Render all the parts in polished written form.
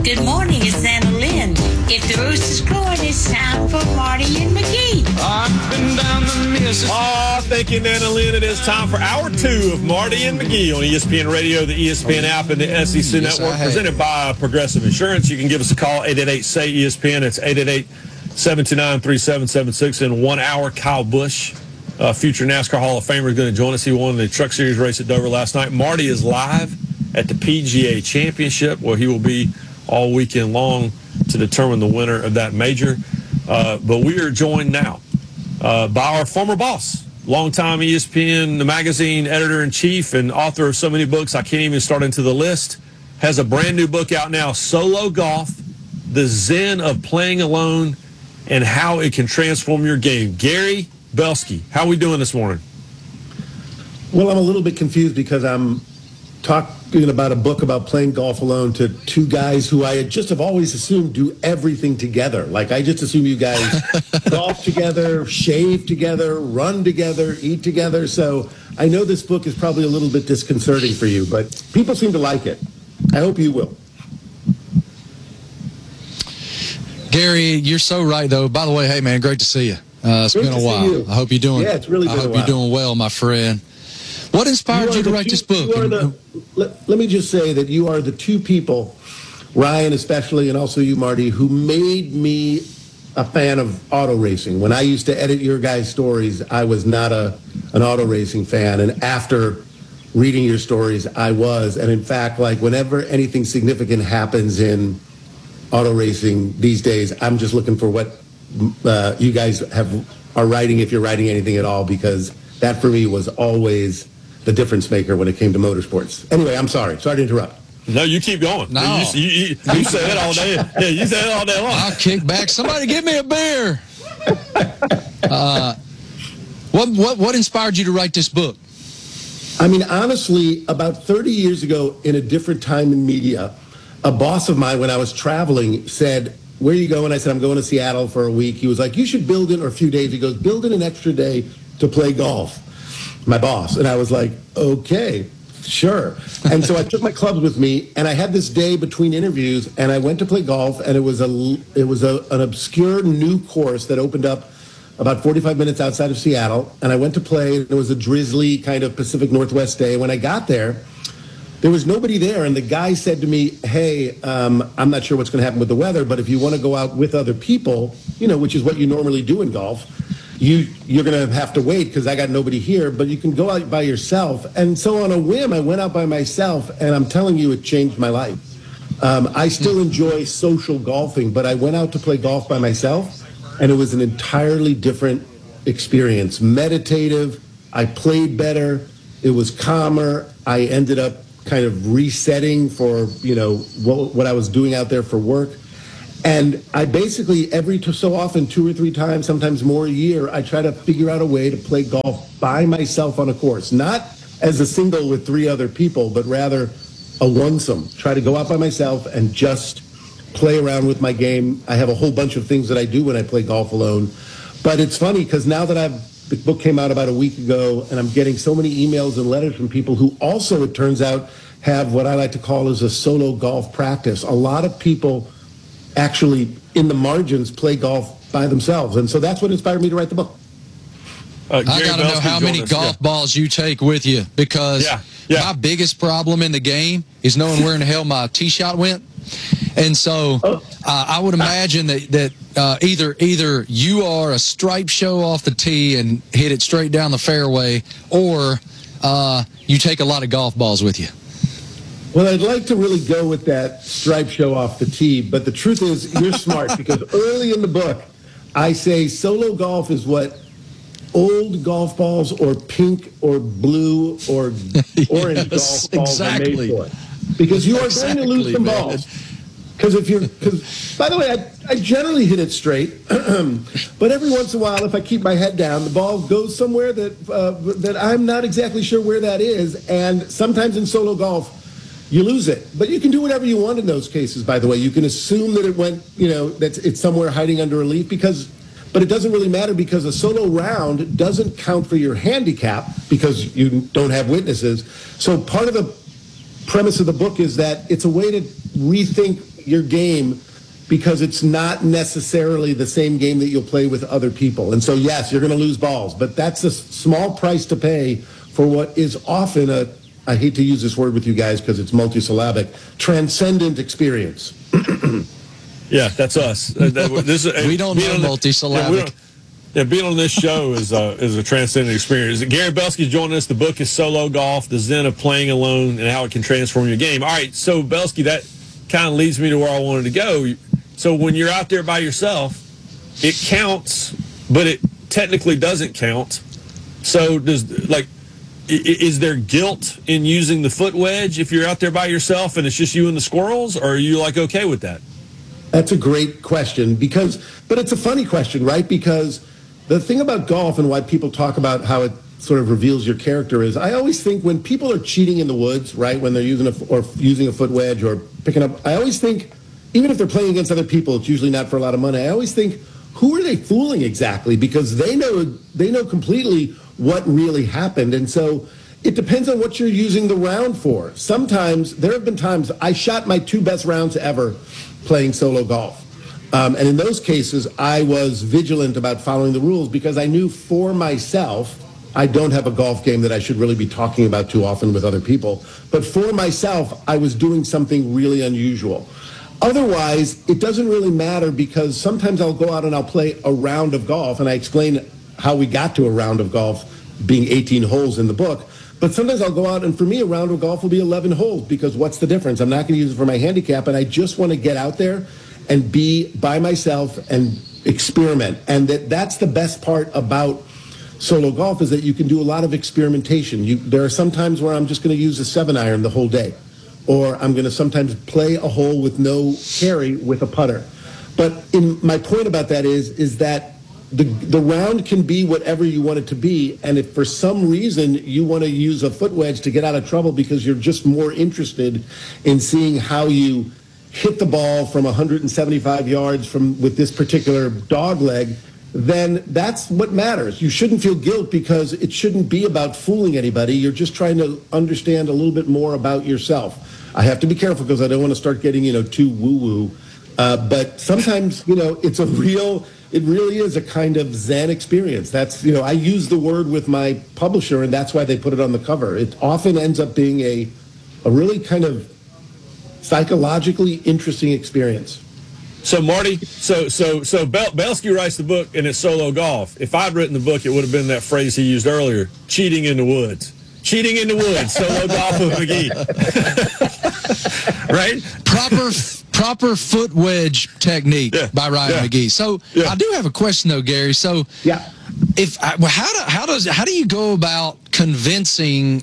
Good morning, it's Anna Lynn. If the rooster's crowing, it's time for Marty and McGee. I've been down the Mississippi. Thank you, Nana Lynn. It is time for Hour 2 of Marty and McGee on ESPN Radio, the ESPN app, and the SEC Network, presented by Progressive Insurance. You can give us a call, 888-SAY-ESPN. It's 888-729-3776. In 1 hour, Kyle Busch, future NASCAR Hall of Famer, is going to join us. He won the Truck Series race at Dover last night. Marty is live at the PGA Championship, where he will be all weekend long to determine the winner of that major. But we are joined now by our former boss, longtime ESPN, the magazine editor-in-chief and author of so many books I can't even start into the list, has a brand new book out now, Solo Golf, The Zen of Playing Alone and How It Can Transform Your Game. Gary Belsky, how are we doing this morning? Well, I'm a little bit confused because I'm talking about a book about playing golf alone to two guys who I just have always assumed do everything together. Like, I just assume you guys golf together, shave together, run together, eat together. So I know this book is probably a little bit disconcerting for you, but people seem to like it. I hope you will. Gary, you're so right, though. By the way, hey, man, great to see you. It's been a while. I hope you're doing. Yeah, it's really been a while. I hope you're doing well, my friend. What inspired you to write this book? Let me just say that you are the two people, Ryan especially, and also you, Marty, who made me a fan of auto racing. When I used to edit your guys' stories, I was not an auto racing fan. And after reading your stories, I was. And in fact, like, whenever anything significant happens in auto racing these days, I'm just looking for what you guys are writing, if you're writing anything at all, because that for me was always the difference maker when it came to motorsports. Anyway, I'm sorry to interrupt. No, you keep going. No. You say it all day. Yeah, you say it all day long. I'll kick back. Somebody give me a beer. What inspired you to write this book? I mean, honestly, about 30 years ago, in a different time in media, a boss of mine, when I was traveling, said, "Where are you going?" I said, "I'm going to Seattle for a week." He was like, "You should build in," or a few days. He goes, "Build in an extra day to play golf." My boss. And I was like, okay, sure. And so I took my clubs with me, and I had this day between interviews, and I went to play golf, and it was an obscure new course that opened up about 45 minutes outside of Seattle, and I went to play, and it was a drizzly kind of Pacific Northwest day. When I got there was nobody there, and the guy said to me, "Hey, I'm not sure what's going to happen with the weather, but if you want to go out with other people, which is what you normally do in golf, you're going to have to wait because I got nobody here, but you can go out by yourself." And so on a whim, I went out by myself, and I'm telling you, it changed my life. I still enjoy social golfing, but I went out to play golf by myself, and it was an entirely different experience. Meditative. I played better. It was calmer. I ended up kind of resetting for, what I was doing out there for work. And I basically, every so often, 2 or 3 times, sometimes more a year, I try to figure out a way to play golf by myself on a course. Not as a single with 3 other people, but rather a lonesome. Try to go out by myself and just play around with my game. I have a whole bunch of things that I do when I play golf alone. But it's funny because now that the book came out about a week ago, and I'm getting so many emails and letters from people who also, it turns out, have what I like to call as a solo golf practice. A lot of people actually, in the margins, play golf by themselves. And so that's what inspired me to write the book. I got to know how many golf balls you take with you, because my biggest problem in the game is knowing where in the hell my tee shot went. And so I would imagine that either you are a stripe show off the tee and hit it straight down the fairway, or you take a lot of golf balls with you. Well, I'd like to really go with that stripe show off the tee, but the truth is you're smart, because early in the book I say solo golf is what old golf balls or pink or blue or orange golf balls are made for. Because you are going to lose some balls. Because by the way, I generally hit it straight, but every once in a while, if I keep my head down, the ball goes somewhere that I'm not exactly sure where that is. And sometimes in solo golf, you lose it. But you can do whatever you want in those cases, by the way. You can assume that it went, that it's somewhere hiding under a leaf, but it doesn't really matter, because a solo round doesn't count for your handicap because you don't have witnesses. So part of the premise of the book is that it's a way to rethink your game because it's not necessarily the same game that you'll play with other people. And so, yes, you're going to lose balls, but that's a small price to pay for what is often I hate to use this word with you guys because it's multisyllabic, transcendent experience. Yeah, that's us. We don't know multisyllabic. Being on this show is a transcendent experience. Gary Belsky's joining us. The book is Solo Golf, The Zen of Playing Alone and How It Can Transform Your Game. All right, so Belsky, that kind of leads me to where I wanted to go. So when you're out there by yourself, it counts, but it technically doesn't count. So is there guilt in using the foot wedge if you're out there by yourself and it's just you and the squirrels, or are you okay with that? That's a great question but it's a funny question, right? Because the thing about golf and why people talk about how it sort of reveals your character is I always think when people are cheating in the woods, right, when they're using a foot wedge or picking up, I always think, even if they're playing against other people, it's usually not for a lot of money. I always think, who are they fooling exactly? Because they know completely what really happened. And so it depends on what you're using the round for. Sometimes, there have been times I shot my 2 best rounds ever playing solo golf. And in those cases, I was vigilant about following the rules because I knew for myself, I don't have a golf game that I should really be talking about too often with other people. But for myself, I was doing something really unusual. Otherwise, it doesn't really matter because sometimes I'll go out and I'll play a round of golf, and I explain how we got to a round of golf being 18 holes in the book. But sometimes I'll go out, and for me, a round of golf will be 11 holes because what's the difference? I'm not going to use it for my handicap, and I just want to get out there and be by myself and experiment. And that's the best part about solo golf is that you can do a lot of experimentation. There are some times where I'm just going to use a 7-iron the whole day, or I'm going to sometimes play a hole with no carry with a putter. But my point about that is that the round can be whatever you want it to be, and if for some reason you want to use a foot wedge to get out of trouble because you're just more interested in seeing how you hit the ball from 175 yards with this particular dog leg, then that's what matters. You shouldn't feel guilt because it shouldn't be about fooling anybody. You're just trying to understand a little bit more about yourself. I have to be careful because I don't want to start getting, too woo-woo. But sometimes, it really is a kind of Zen experience. That's, I use the word with my publisher, and that's why they put it on the cover. It often ends up being a really kind of psychologically interesting experience. So Marty, Belsky writes the book and it's solo golf. If I'd written the book, it would have been that phrase he used earlier: cheating in the woods. Cheating in the woods, solo golf with McGee. Right? Proper foot wedge technique by Ryan McGee. So I do have a question though, Gary. So how do you go about convincing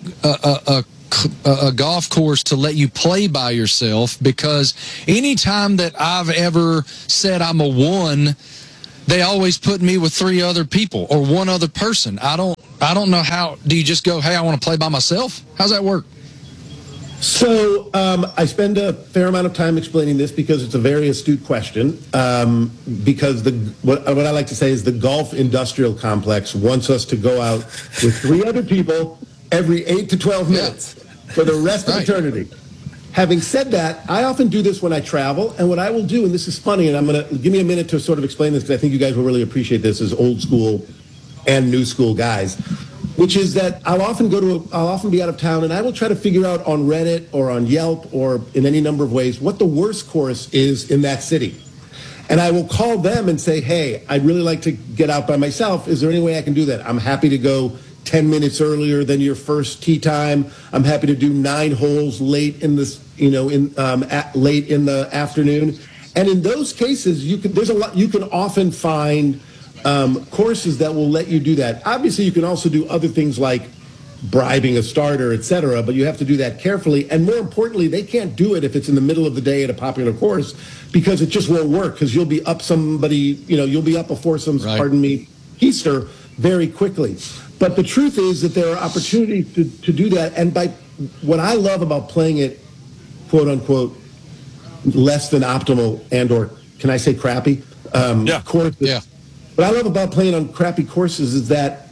a golf course to let you play by yourself? Because anytime that I've ever said I'm a 1, they always put me with 3 other people or 1 other person. I don't know how. Do you just go, hey, I want to play by myself? How's that work? So I spend a fair amount of time explaining this because it's a very astute question. Because what I like to say is the golf industrial complex wants us to go out with 3 other people every 8 to 12 minutes for the rest of eternity. Having said that, I often do this when I travel, and what I will do, and this is funny, and I'm going to give me a minute to sort of explain this because I think you guys will really appreciate this as old school and new school guys, which is that I'll often be out of town, and I will try to figure out on Reddit or on Yelp or in any number of ways what the worst course is in that city. And I will call them and say, hey, I'd really like to get out by myself. Is there any way I can do that? I'm happy to go 10 minutes earlier than your first tee time. I'm happy to do 9 holes late in this, late in the afternoon. And in those cases, you can often find courses that will let you do that. Obviously, you can also do other things like bribing a starter, et cetera, but you have to do that carefully. And more importantly, they can't do it if it's in the middle of the day at a popular course because it just won't work because you'll be up you'll be up a foursomes, keister very quickly. But the truth is that there are opportunities to do that. And by what I love about playing it, quote unquote, less than optimal and or can I say crappy courses. Yeah. What I love about playing on crappy courses is that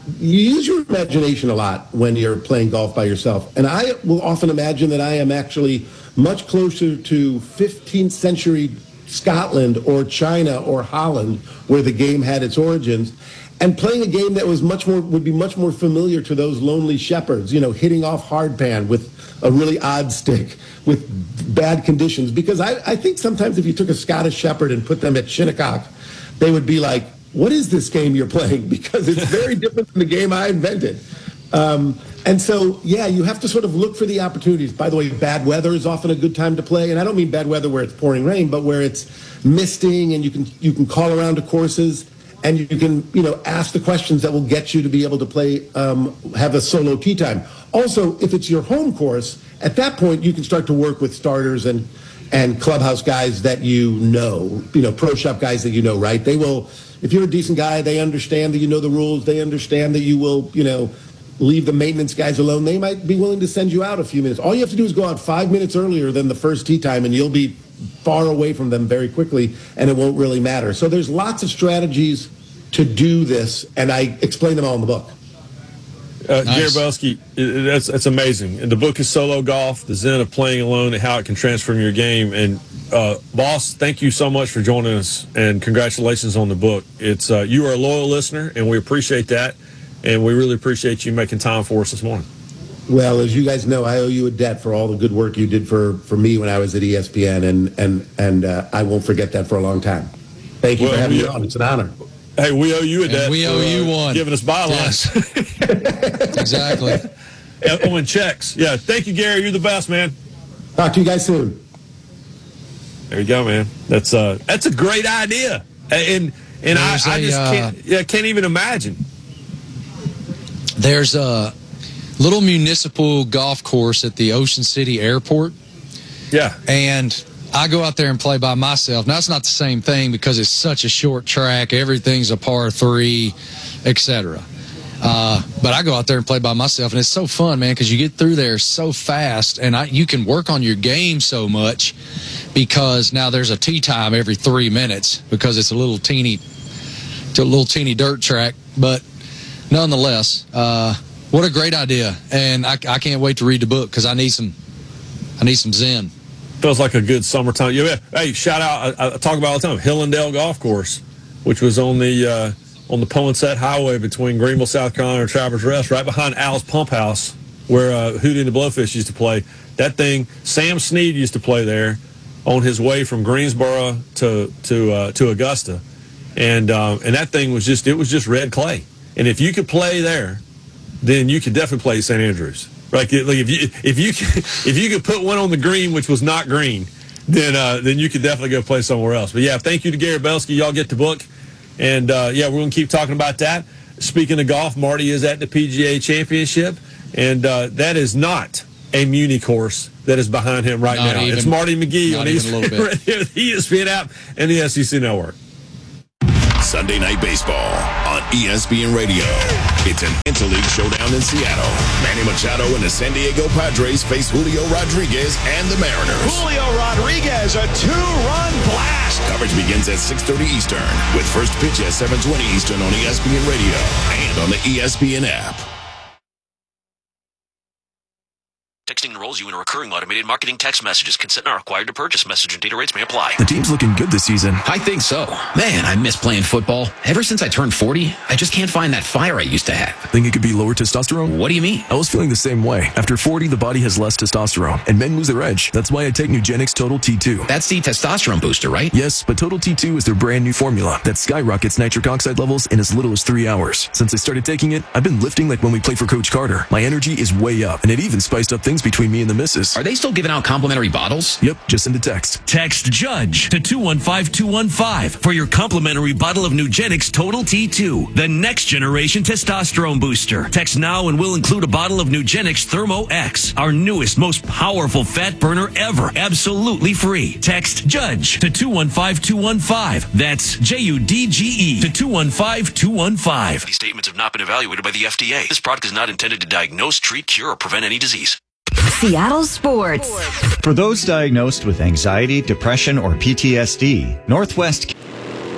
you use your imagination a lot when you're playing golf by yourself. And I will often imagine that I am actually much closer to 15th century Scotland or China or Holland, where the game had its origins, and playing a game that was would be much more familiar to those lonely shepherds, hitting off hardpan with a really odd stick with bad conditions. Because I think sometimes if you took a Scottish shepherd and put them at Shinnecock, they would be like, what is this game you're playing? Because it's very different from the game I invented. And so, you have to sort of look for the opportunities. By the way, bad weather is often a good time to play. And I don't mean bad weather where it's pouring rain, but where it's misting and you can call around to courses and you can, ask the questions that will get you to be able to play, have a solo tee time. Also, if it's your home course, at that point, you can start to work with starters and clubhouse guys that pro shop guys that right? They will, if you're a decent guy, they understand that you know the rules. They understand that you will, leave the maintenance guys alone. They might be willing to send you out a few minutes. All you have to do is go out 5 minutes earlier than the first tee time, and you'll be far away from them very quickly, and it won't really matter. So there's lots of strategies to do this, and I explain them all in the book. Nice. Gary Belsky, that's amazing. And the book is Solo Golf, The Zen of Playing Alone and How It Can Transform Your Game. And, boss, thank you so much for joining us, and congratulations on the book. It's you are a loyal listener, and we appreciate that. And we really appreciate you making time for us this morning. Well, as you guys know, I owe you a debt for all the good work you did for me when I was at ESPN, and I won't forget that for a long time. Thank you for having me on. It's an honor. Hey, we owe you a debt. We owe you one. Giving us bylines. Yes. Exactly. On checks. Yeah, thank you, Gary. You're the best, man. Talk to you guys soon. There you go, man. That's a great idea, and I can't even imagine. There's a little municipal golf course at the Ocean City Airport. Yeah. And I go out there and play by myself. Now, it's not the same thing because it's such a short track. Everything's a par 3, etc. But I go out there and play by myself, and it's so fun, man, because you get through there so fast, and you can work on your game so much because now there's a tee time every 3 minutes because it's a little teeny dirt track. But nonetheless, what a great idea, and I can't wait to read the book because I need some zen. Feels like a good summertime. Yeah. Hey, shout out! I talk about all the time. Hillendale Golf Course, which was on the Poinsett Highway between Greenville, South Carolina, and Travelers Rest, right behind Al's Pump House, where Hootie and the Blowfish used to play. That thing, Sam Snead used to play there on his way from Greensboro to Augusta, and that thing was just red clay. And if you could play there, then you could definitely play St. Andrews. Like if you could put one on the green, which was not green, then you could definitely go play somewhere else. But yeah, thank you to Gary Belsky. Y'all get the book, and we're gonna keep talking about that. Speaking of golf, Marty is at the PGA Championship, and that is not a Muni course that is behind him right now. It's Marty McGee on the ESPN app and the SEC Network. Sunday Night Baseball on ESPN Radio. It's an interleague showdown in Seattle. Manny Machado and the San Diego Padres face Julio Rodriguez and the Mariners. Julio Rodriguez, a 2-run blast. Coverage begins at 6:30 Eastern with first pitch at 7:20 Eastern on ESPN Radio and on the ESPN app. Texting enrolls you in a recurring automated marketing text messages. Consent not required to purchase. Message and data rates may apply. The team's looking good this season. I think so. Man, I miss playing football. Ever since I turned 40, I just can't find that fire I used to have. Think it could be lower testosterone? What do you mean? I was feeling the same way. After 40, the body has less testosterone, and men lose their edge. That's why I take Nugenix Total T2. That's the testosterone booster, right? Yes, but Total T2 is their brand new formula that skyrockets nitric oxide levels in as little as 3 hours. Since I started taking it, I've been lifting like when we played for Coach Carter. My energy is way up, and it even spiced up things between me and the missus. Are they still giving out complimentary bottles? Yep, just send a text. Text JUDGE to 215-215 for your complimentary bottle of Nugenix Total T2, the next generation testosterone booster. Text now and we'll include a bottle of Nugenix Thermo X, our newest, most powerful fat burner ever, absolutely free. Text JUDGE to 215-215. That's JUDGE to 215-215. These statements have not been evaluated by the FDA. This product is not intended to diagnose, treat, cure, or prevent any disease. Seattle Sports. For those diagnosed with anxiety, depression, or PTSD, Northwest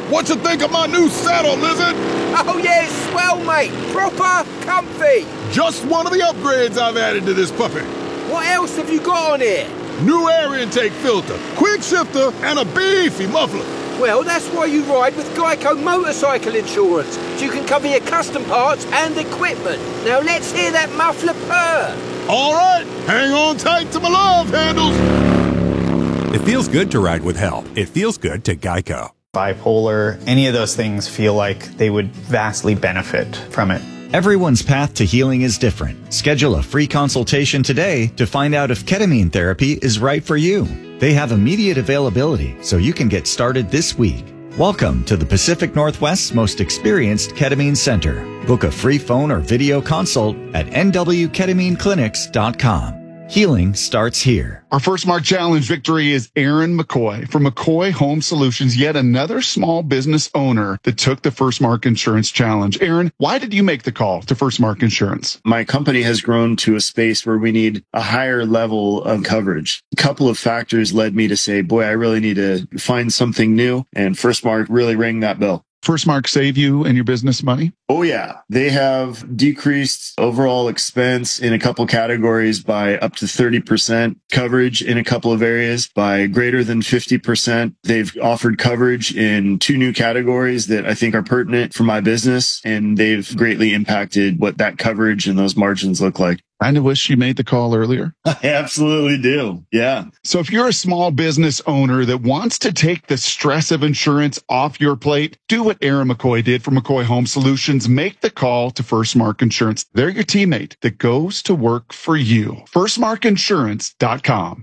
What you think of my new saddle, Lizard? Oh, yeah, it's swell, mate. Proper comfy. Just one of the upgrades I've added to this puppy. What else have you got on here? New air intake filter, quick shifter, and a beefy muffler. Well, that's why you ride with Geico Motorcycle Insurance, so you can cover your custom parts and equipment. Now let's hear that muffler purr. All right, hang on tight to my love handles. It feels good to ride with help. It feels good to Geico. Bipolar, any of those things feel like they would vastly benefit from it. Everyone's path to healing is different. Schedule a free consultation today to find out if ketamine therapy is right for you. They have immediate availability, so you can get started this week. Welcome to the Pacific Northwest's most experienced ketamine center. Book a free phone or video consult at nwketamineclinics.com. Healing starts here. Our First Mark Challenge victory is Aaron McCoy from McCoy Home Solutions, yet another small business owner that took the First Mark Insurance Challenge. Aaron, why did you make the call to First Mark Insurance? My company has grown to a space where we need a higher level of coverage. A couple of factors led me to say, boy, I really need to find something new. And First Mark really rang that bell. First Mark save you and your business money? Oh, yeah. They have decreased overall expense in a couple categories by up to 30%, coverage in a couple of areas by greater than 50%. They've offered coverage in 2 new categories that I think are pertinent for my business, and they've greatly impacted what that coverage and those margins look like. Kind of wish you made the call earlier. I absolutely do. Yeah. So if you're a small business owner that wants to take the stress of insurance off your plate, do what Aaron McCoy did for McCoy Home Solutions. Make the call to First Mark Insurance. They're your teammate that goes to work for you. FirstMarkInsurance.com.